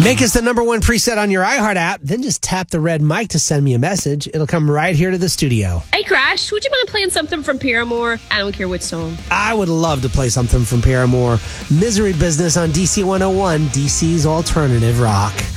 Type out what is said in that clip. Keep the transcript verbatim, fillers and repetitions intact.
Make us the number one preset on your iHeart app, then just tap the red mic to send me a message. It'll come right here to the studio. Hey, Crash, would you mind playing something from Paramore? I don't care which song. I would love to play something from Paramore. Misery Business on D C one oh one, D C's alternative rock.